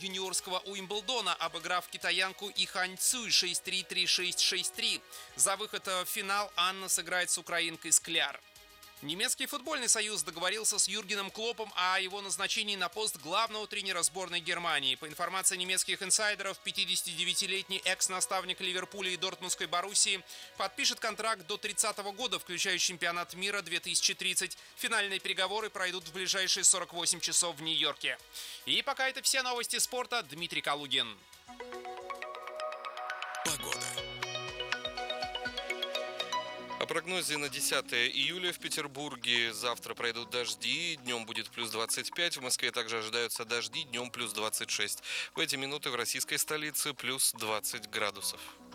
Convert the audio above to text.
юниорского Уимблдона, обыграв китаянку Ихань Цюй 6-3, 3-6, 6-3. За выход в финал Анна сыграет с украинкой Скляр. Немецкий футбольный союз договорился с Юргеном Клоппом о его назначении на пост главного тренера сборной Германии. По информации немецких инсайдеров, 59-летний экс-наставник Ливерпуля и Дортмундской Боруссии подпишет контракт до 30 года, включая чемпионат мира 2030. Финальные переговоры пройдут в ближайшие 48 часов в Нью-Йорке. И пока это все новости спорта. Дмитрий Калугин. О прогнозе на 10 июля в Петербурге. Завтра пройдут дожди, днем будет плюс 25, в Москве также ожидаются дожди, днем плюс 26. В эти минуты в российской столице плюс 20 градусов.